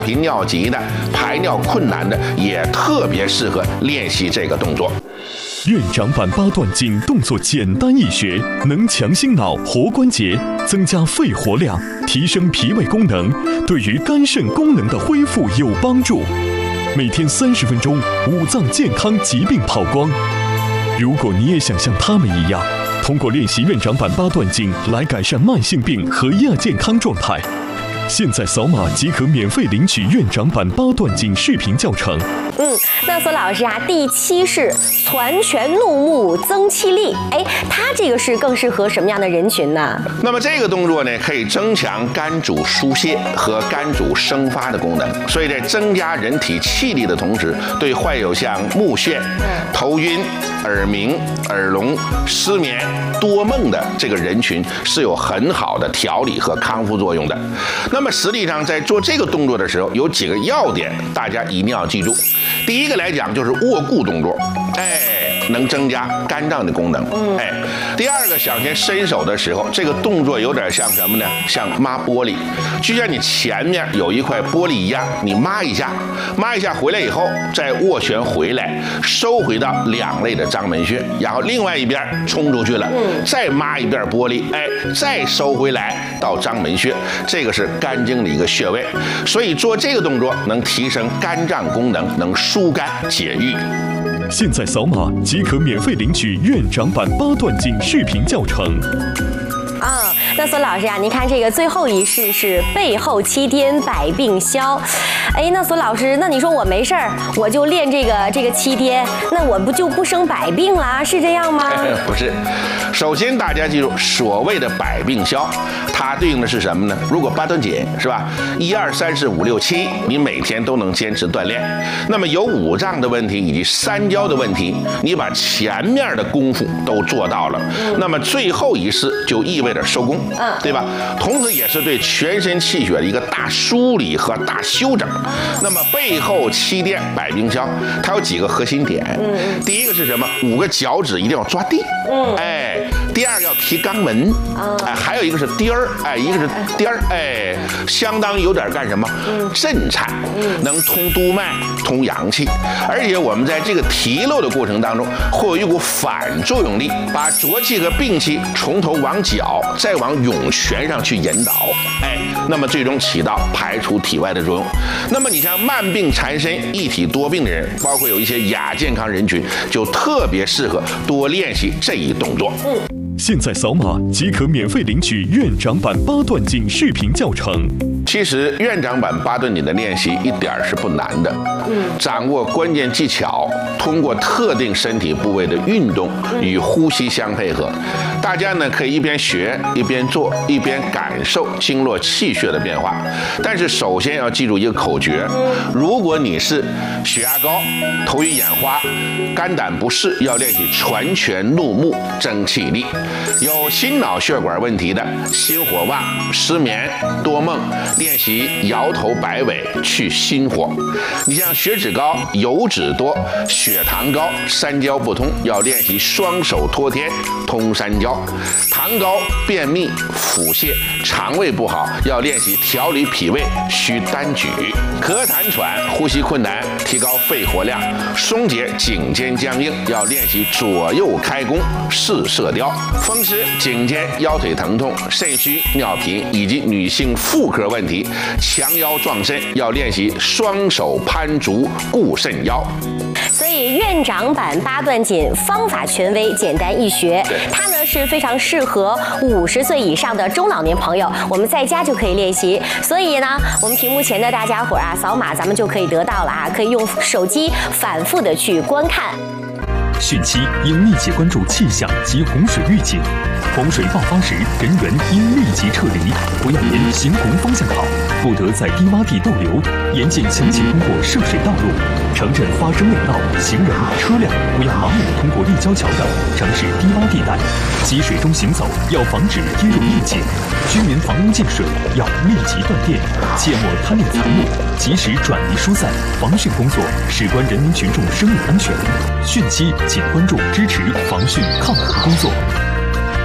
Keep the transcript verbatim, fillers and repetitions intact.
频尿急的、排尿困难的，也特别适合练习这个动作。 院长版八段锦动作简单易学，能强心脑、活关节，增加肺活量，提升脾胃功能，对于肝肾功能的恢复有帮助。每天三十分钟，五脏健康疾病跑光。如果你也想像他们一样，通过练习院长版八段锦来改善慢性病和亚健康状态，现在扫码即可免费领取院长版八段锦视频教程。 嗯，那索老师啊，第七是攒拳怒目增气力，哎，它这个是更适合什么样的人群呢？ 那么这个动作呢，可以增强肝主疏泄和肝主生发的功能，所以在增加人体气力的同时，对患有像目眩、头晕、耳鸣、耳聋、失眠、多梦的这个人群是有很好的调理和康复作用的。那么实际上在做这个动作的时候，有几个要点，大家一定要记住。第一个来讲就是握固动作，哎，能增加肝脏的功能，哎。第二个，想先伸手的时候，这个动作有点像什么呢？像抹玻璃，就像你前面有一块玻璃一样，你抹一下，抹一下回来以后，再握拳回来，收回到两肋的章门穴，然后另外一边冲出去了，再抹一遍玻璃，哎，再收回来到章门穴，这个是肝经的一个穴位，所以做这个动作能提升肝脏功能，能疏肝解郁。 现在扫码即可免费领取院长版八段锦视频教程。 啊，那索老师啊，您看这个最后一式是背后七颠百病消。哎，那索老师，那你说我没事儿，我就练这个这个七颠，那我不就不生百病啦？是这样吗？ 不是，首先大家记住，所谓的百病消，它对应的是什么呢？如果八段锦是吧，一二三四五六七，你每天都能坚持锻炼，那么有五脏的问题以及三焦的问题，你把前面的功夫都做到了，那么最后一式就意味着收功，嗯，对吧？同时也是对全身气血的一个大梳理和大修整。那么背后七颠百病消，它有几个核心点。嗯，第一个是什么？五个脚趾一定要抓地。嗯，哎，第二个要提肛门。哎，还有一个是颠儿，哎，一个是颠儿，哎，相当有点干什么？震颤，能通督脉、通阳气，而且我们在这个提溜的过程当中，会有一股反作用力，把浊气和病气从头往脚，再往涌泉上去引导，哎，那么最终起到排除体外的作用。那么你像慢病缠身、一体多病的人，包括有一些亚健康人群，就特别适合多练习这一动作。嗯， 现在扫码即可免费领取院长版八段锦视频教程。 其实院长版八段锦的练习一点是不难的，嗯，掌握关键技巧，通过特定身体部位的运动与呼吸相配合，大家呢可以一边学一边做，一边感受经络气血的变化。但是首先要记住一个口诀：如果你是血压高、头晕眼花、肝胆不适，要练习攒拳怒目增气力；有心脑血管问题的，心火旺、失眠、多梦，练习摇头摆尾去心火。你像血脂高、油脂多、血糖高、三焦不通，要练习双手托天通三焦。糖高、便秘、腹泻、肠胃不好，要练习调理脾胃需单举。咳痰喘、呼吸困难，提高肺活量，松解颈肩僵硬，要练习左右开弓试射雕。风湿、颈肩、腰腿疼痛、肾虚、尿频以及女性妇科问题，强腰壮肾，要练习双手攀足固肾腰。 所以院长版八段锦方法权威，简单易学，它呢是非常适合五十岁以上的中老年朋友，我们在家就可以练习。所以呢，我们屏幕前的大家伙啊，扫码咱们就可以得到了啊，可以用手机反复的去观看。 汛期应密切关注气象及洪水预警，洪水爆发时，人员应立即撤离，不要沿行洪方向跑，不得在低洼地逗留，严禁强行通过涉水道路。城镇发生内涝，行人、车辆不要盲目通过立交桥等城市低洼地带，积水中行走要防止跌入溺井。居民房屋进水要立即断电，切莫贪恋财物，及时转移疏散。防汛工作事关人民群众生命安全，汛期请关注支持防汛抗洪工作。